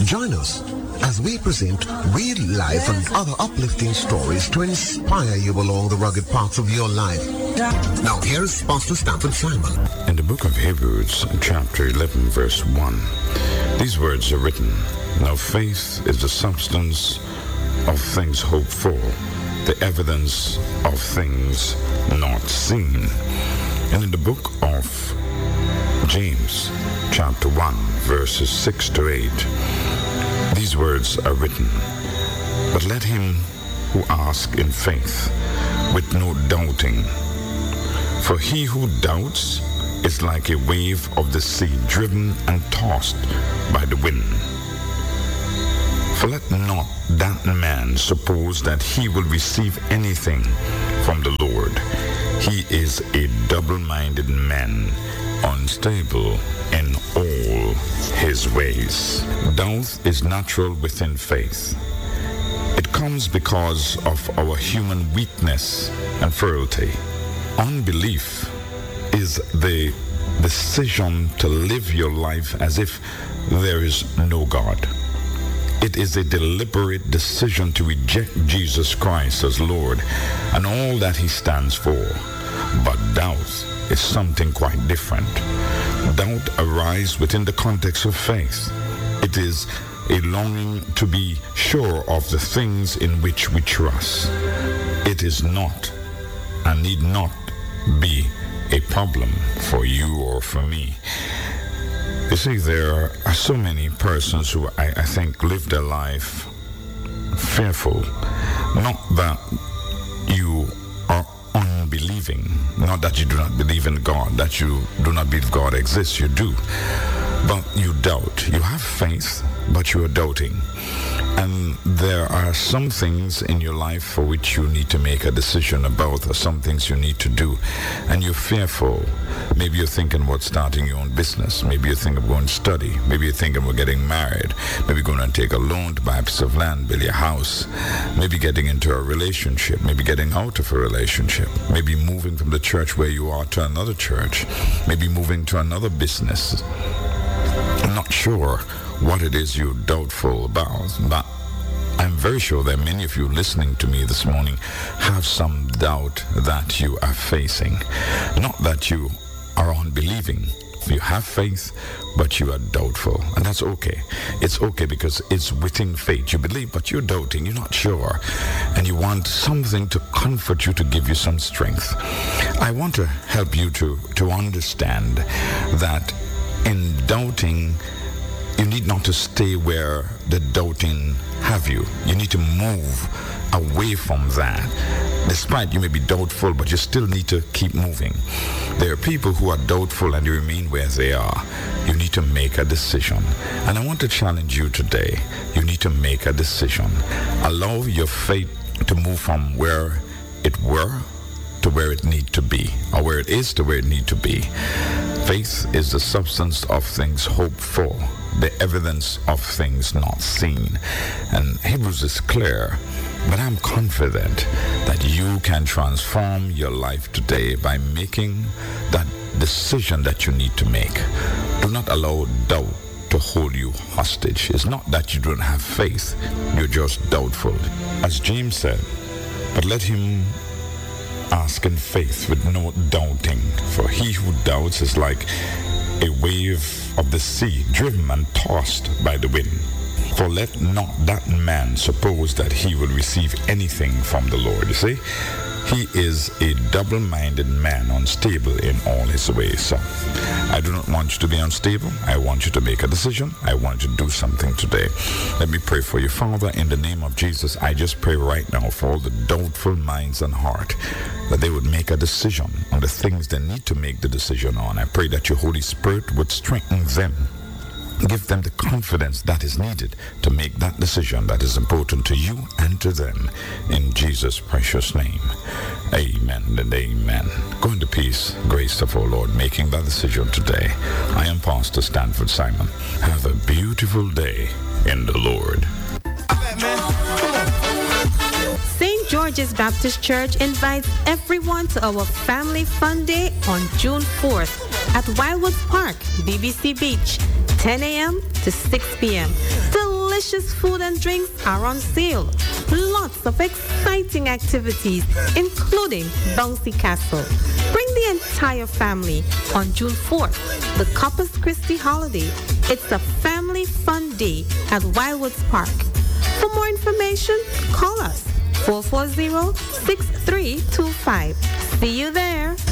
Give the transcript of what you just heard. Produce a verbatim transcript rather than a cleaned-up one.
Join us as we present real life and other uplifting stories to inspire you along the rugged paths of your life. Now here's Pastor Stanford Simon. In the book of Hebrews, chapter eleven, verse one, these words are written, "Now faith is the substance of things hoped for, the evidence of things not seen." And in the book of James, chapter one, verses six to eight, these words are written, "But let him who asks in faith, with no doubting. For he who doubts is like a wave of the sea, driven and tossed by the wind. For let not that man suppose that he will receive anything from the Lord. He is a double-minded man, unstable in all his ways." Doubt is natural within faith. It comes because of our human weakness and frailty. Unbelief is the decision to live your life as if there is no God. It is a deliberate decision to reject Jesus Christ as Lord and all that he stands for. But doubt is something quite different. Doubt arises within the context of faith. It is a longing to be sure of the things in which we trust. It is not and need not be a problem for you or for me. You see, there are so many persons who I, I think live their life fearful. Not that you are unbelieving, not that you do not believe in God, that you do not believe God exists, you do. But you doubt. You have faith, but you are doubting. And there are some things in your life for which you need to make a decision about, or some things you need to do, and you're fearful. Maybe you're thinking about starting your own business. Maybe you're thinking of going to study. Maybe you're thinking about getting married. Maybe going to take a loan to buy a piece of land, build a house. Maybe getting into a relationship. Maybe getting out of a relationship. Maybe moving from the church where you are to another church. Maybe moving to another business. I'm not sure what it is you're doubtful about, but I'm very sure that many of you listening to me this morning have some doubt that you are facing. Not that you are unbelieving. You have faith, but you are doubtful. And that's okay. It's okay because it's within faith. You believe, but you're doubting. You're not sure. And you want something to comfort you, to give you some strength. I want to help you to, to understand that in doubting, you need not to stay where the doubting have you. You need to move away from that. Despite you may be doubtful, but you still need to keep moving. There are people who are doubtful and they remain where they are. You need to make a decision. And I want to challenge you today. You need to make a decision. Allow your faith to move from where it were to where it need to be, or where it is to where it need to be. Faith is the substance of things hoped for, the evidence of things not seen. And Hebrews is clear, but I'm confident that you can transform your life today by making that decision that you need to make. Do not allow doubt to hold you hostage. It's not that you don't have faith, you're just doubtful. As James said, but let him ask in faith with no doubting, for he who doubts is like a wave of the sea, driven and tossed by the wind. For let not that man suppose that he will receive anything from the Lord. You see, he is a double-minded man, unstable in all his ways. So I do not want you to be unstable. I want you to make a decision. I want you to do something today. Let me pray for you. Father, in the name of Jesus, I just pray right now for all the doubtful minds and heart, that they would make a decision on the things they need to make the decision on. I pray that your Holy Spirit would strengthen them. Give them the confidence that is needed to make that decision that is important to you and to them. In Jesus' precious name, amen and amen. Go into peace, grace of our Lord, making that decision today. I am Pastor Stanford Simon. Have a beautiful day in the Lord. Saint George's Baptist Church invites everyone to our Family Fun Day on June fourth at Wildwoods Park, B B C Beach, ten a.m. to six p.m. The delicious food and drinks are on sale. Lots of exciting activities, including Bouncy Castle. Bring the entire family on June fourth, the Corpus Christi holiday. It's a family fun day at Wildwoods Park. For more information, call us four four zero, six three two five. See you there.